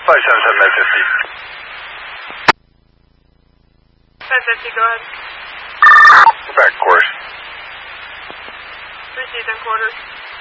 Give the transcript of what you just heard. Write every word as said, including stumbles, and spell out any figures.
five seven seven nine fifty. five fifty, go ahead. Back course. Received in quarters.